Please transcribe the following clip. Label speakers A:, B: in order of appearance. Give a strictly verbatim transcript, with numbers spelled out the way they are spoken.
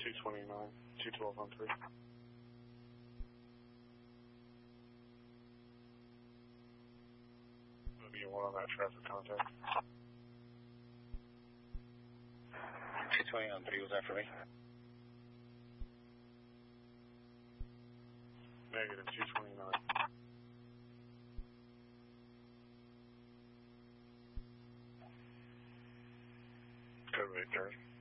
A: two twenty-nine, two twelve on three. Moving one on that traffic contact.
B: two twenty on three was after me.
A: Negative two twenty-nine. Code Victor.